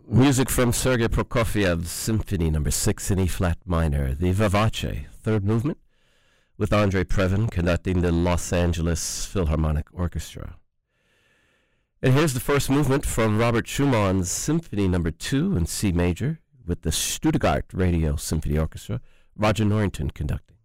Music from Sergei Prokofiev's Symphony No. 6 in E-flat minor, the Vivace, third movement, with Andre Previn conducting the Los Angeles Philharmonic Orchestra. And here's the first movement from Robert Schumann's Symphony No. 2 in C major, with the Stuttgart Radio Symphony Orchestra, Roger Norrington conducting.